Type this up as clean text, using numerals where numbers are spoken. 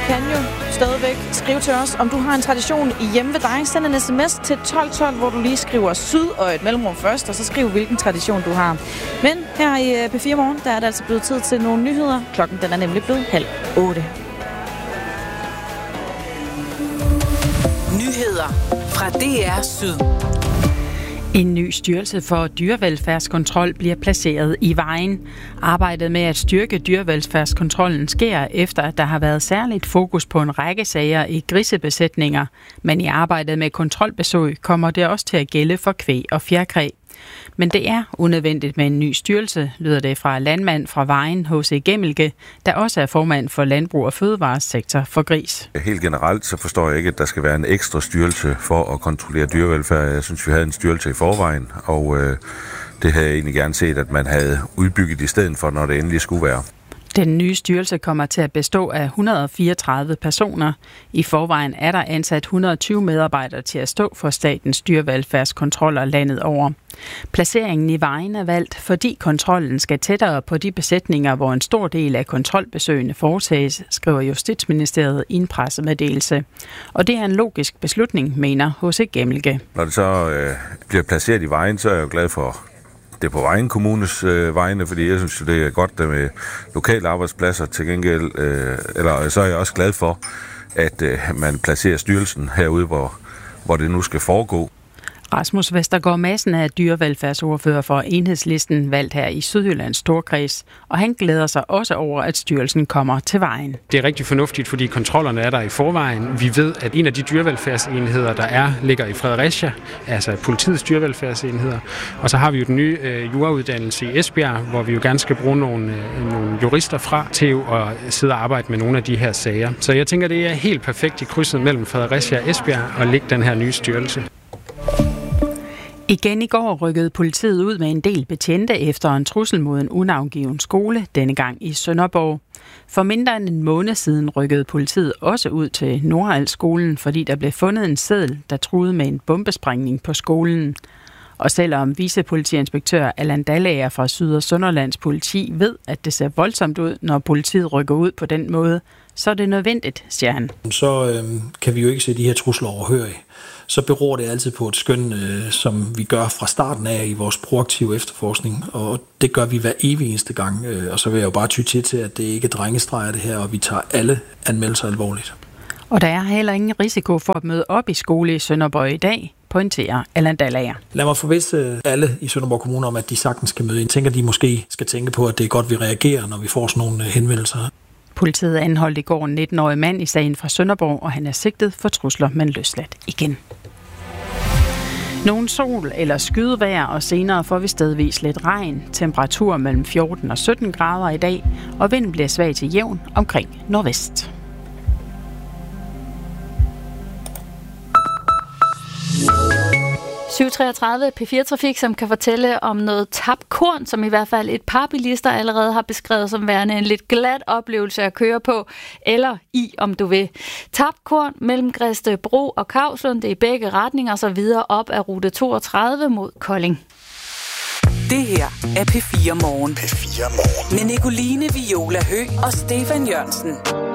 kan jo stadigvæk skrive til os, om du har en tradition hjemme ved dig. Send en sms til 1212, hvor du lige skriver syd og et mellemrum først, og så skriv, hvilken tradition du har. Men her i P4 Morgen, der er det altså blevet tid til nogle nyheder. Klokken den er nemlig blevet 7:30. Nyheder fra DR Syd. En ny styrelse for dyrevelfærdskontrol bliver placeret i Vejen. Arbejdet med at styrke dyrevelfærdskontrollen sker efter, at der har været særligt fokus på en række sager i grisebesætninger. Men i arbejdet med kontrolbesøg kommer det også til at gælde for kvæg og fjerkræ. Men det er unødvendigt med en ny styrelse, lyder det fra landmand fra Vejen, H.C. Gemmelke, der også er formand for Landbrug og Fødevaresektor for gris. Helt generelt så forstår jeg ikke, at der skal være en ekstra styrelse for at kontrollere dyrevelfærd. Jeg synes, vi havde en styrelse i forvejen, og det havde jeg egentlig gerne set, at man havde udbygget i stedet for, når det endelig skulle være. Den nye styrelse kommer til at bestå af 134 personer. I forvejen er der ansat 120 medarbejdere til at stå for statens dyrevelfærdskontroller landet over. Placeringen i Vejen er valgt, fordi kontrollen skal tættere på de besætninger, hvor en stor del af kontrolbesøgene foretages, skriver Justitsministeriet i en pressemeddelelse. Og det er en logisk beslutning, mener H.C. Gemmelke. Når det så bliver placeret i Vejen, så er jeg jo glad for det på Vejen Kommunes vegne, fordi jeg synes, det er godt med lokale arbejdspladser til gengæld. Eller så er jeg også glad for, at man placerer styrelsen herude, hvor det nu skal foregå. Rasmus Vestergaard Madsen er dyrevelfærdsordfører for Enhedslisten, valgt her i Sydjyllands Storkreds, og han glæder sig også over, at styrelsen kommer til Vejen. Det er rigtig fornuftigt, fordi kontrollerne er der i forvejen. Vi ved, at en af de dyrevelfærdsenheder, der ligger i Fredericia, altså politiets dyrevelfærdsenheder. Og så har vi jo den nye jurauddannelse i Esbjerg, hvor vi jo gerne skal bruge nogle jurister fra til at sidde og arbejde med nogle af de her sager. Så jeg tænker, det er helt perfekt i krydset mellem Fredericia og Esbjerg at lægge den her nye styrelse. Igen i går rykkede politiet ud med en del betjente efter en trussel mod en unavngiven skole, denne gang i Sønderborg. For mindre end en måned siden rykkede politiet også ud til Nordals-skolen, fordi der blev fundet en seddel, der truede med en bombesprængning på skolen. Og selvom vicepolitiinspektør Allan Dallager fra Syd- og Sønderlands politi ved, at det ser voldsomt ud, når politiet rykker ud på den måde, så er det nødvendigt, siger han. Så kan vi jo ikke se de her trusler overhørige. Så beror det altid på et skøn, som vi gør fra starten af i vores proaktive efterforskning, og det gør vi hver evig eneste gang. Og så vil jeg jo bare ty til, at det ikke er drengestreger det her, og vi tager alle anmeldelser alvorligt. Og der er heller ingen risiko for at møde op i skole i Sønderborg i dag, pointerer Allan Dallager. Lad mig forvisse alle i Sønderborg Kommune om, at de sagtens skal møde ind. Tænker, de måske skal tænke på, at det er godt, vi reagerer, når vi får sådan nogle henvendelser. Politiet anholdt i går en 19-årig mand i sagen fra Sønderborg, og han er sigtet for trusler, men løsladt igen. Nogle sol eller skydevejr, og senere får vi stedvis lidt regn. Temperatur mellem 14 og 17 grader i dag, og vinden bliver svag til jævn omkring nordvest. P4-trafik, som kan fortælle om noget tabt korn, som i hvert fald et par bilister allerede har beskrevet som værende en lidt glat oplevelse at køre på, eller i, om du vil. Tabt korn mellem Gredstedbro og Kauslund, det er i begge retninger, så videre op ad rute 32 mod Kolding. Det her er P4 Morgen. P4 Morgen. Med Nicoline Viola Høgh og Stefan Jørgensen.